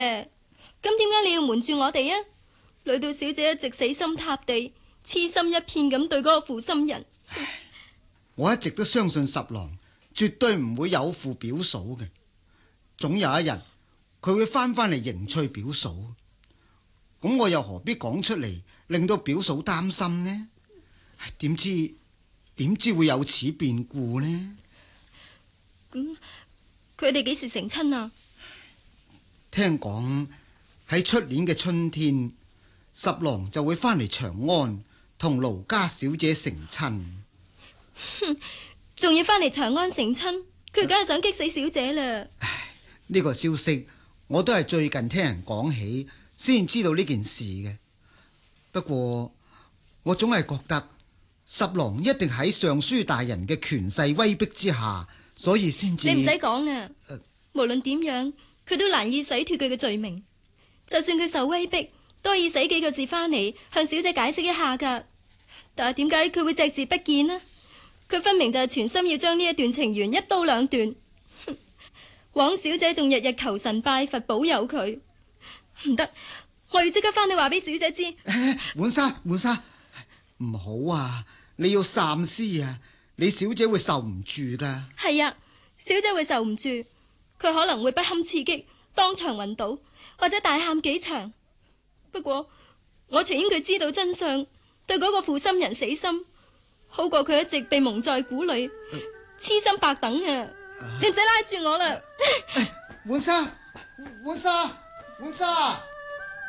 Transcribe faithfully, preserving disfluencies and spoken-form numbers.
咁點解你要瞞住我哋啊？累到小姐一直死心塌地、痴心一片咁對嗰個負心人。 我一直都相信十郎絕對唔會有負表嫂嘅，總有一日佢會翻返嚟迎娶表嫂。咁我又何必講出嚟，令到表嫂擔心呢？點知點知會有此變故呢？ 咁佢哋幾時成親啊？ 聽講喺出年嘅春天，十郎就會翻嚟長安同盧家小姐成親。 哼，仲要翻嚟長安成親，佢梗係想激死小姐啦。 唉，呢個消息我都係最近聽人講起先知道呢件事嘅。不過我總係覺得十郎一定喺尚書大人嘅權勢威逼之下，所以先至。 你唔使講啦，呃、無論點樣，佢都難以洗脫佢嘅罪名。就算佢受威逼，都可以使幾個字翻嚟向小姐解釋一下噶。但係點解佢會隻字不見呢？佢分明就係全心要將呢一段情緣一刀兩斷。枉小姐仲日日求神拜佛保佑佢。唔得，我要即刻翻去話俾小姐知。 浣紗，浣紗，唔好啊！你要三思啊！你小姐會受唔住噶。係啊，小姐會受唔住，佢可能會不堪刺激，當場暈倒，或者大喊幾場。不過我情願佢知道真相，對嗰個負心人死心，好過佢一直被蒙在鼓裏，痴心白等啊！你唔使拉住我啦。 浣紗，浣紗，浣紗。